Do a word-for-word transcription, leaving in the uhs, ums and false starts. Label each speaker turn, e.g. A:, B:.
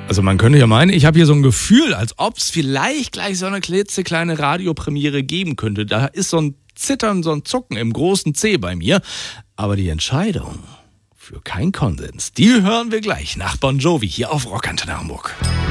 A: Also man könnte ja meinen, ich habe hier so ein Gefühl, als ob es vielleicht gleich so eine klitzekleine Radiopremiere geben könnte. Da ist so ein Zittern, so ein Zucken im großen C bei mir. Aber die Entscheidung für keinen Konsens, die hören wir gleich nach Bon Jovi hier auf Rockantenne Hamburg.